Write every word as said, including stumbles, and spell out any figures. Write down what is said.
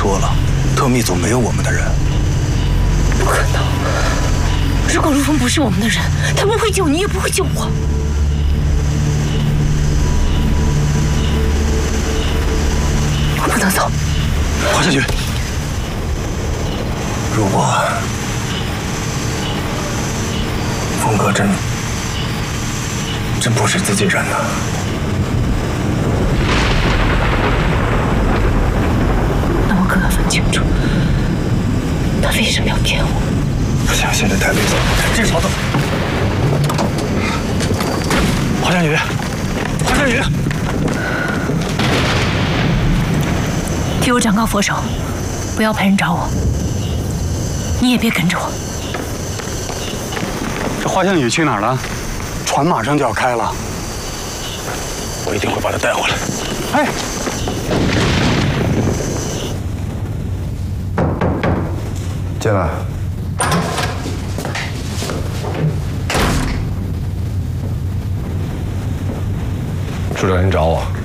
说了，特密组没有我们的人。 不可能！如果陆枫不是我们的人，他不会救你，也不会救我。我不能走。 华夏菊，如果峰哥真真不是自己人呢？ 那我可要分清楚，他为什么要骗我？ 不行，现在太危险了，这朝怎么？华夏雨，华夏雨， 替我转告佛手，不要派人找我，你也别跟着我。 这花香雨去哪儿了？船马上就要开了， 我一定会把他带回来。 哎， 进来。处长，您找我。